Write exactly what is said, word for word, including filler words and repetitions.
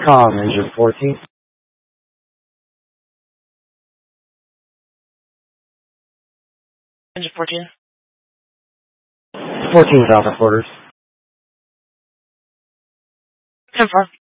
com, engine fourteen. Engine fourteen. fourteen thousand quarters. Confirm.